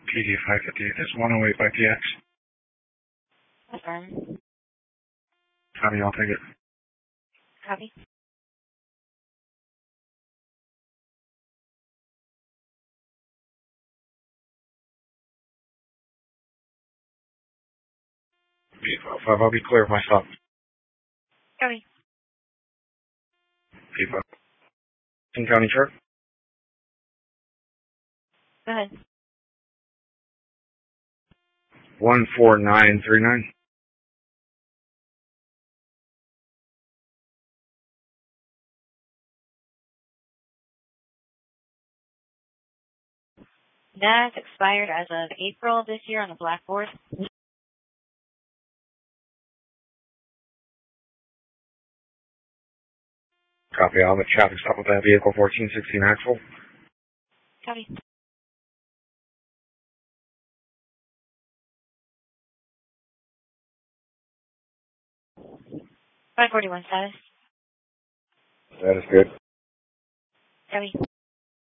PD 558, that's 108 by PX. Confirm. Copy, I'll take it. Copy. P5, I'll be clear of my stop. Copy. P5. King County chart. Go ahead. 14939. That's expired as of April this year on the blackboard. Copy, I'll have a traffic stop with that vehicle 1416 Axel. Copy. $541 status. That is good. Copy.